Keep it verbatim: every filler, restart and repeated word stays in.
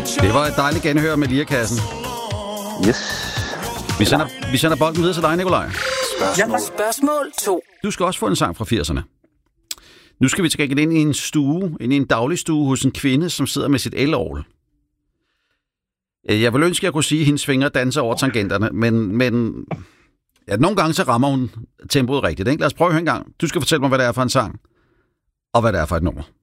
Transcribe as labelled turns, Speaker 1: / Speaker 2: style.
Speaker 1: Det var et dejligt genhør med lirekassen.
Speaker 2: Yes.
Speaker 1: Vi sender, vi sender bolden videre til dig, Nikolaj.
Speaker 3: Spørgsmål. Spørgsmål to.
Speaker 1: Du skal også få en sang fra firserne. Nu skal vi til gengæld ind i en stue, ind i en dagligstue hos en kvinde, som sidder med sit el-orgel. Jeg vil ønske, at jeg kunne sige, at hendes fingre danser over tangenterne, men, men ja, nogle gange så rammer hun tempoet rigtigt. Ikke? Lad os prøve en gang. Du skal fortælle mig, hvad det er for en sang, og hvad det er for et nummer.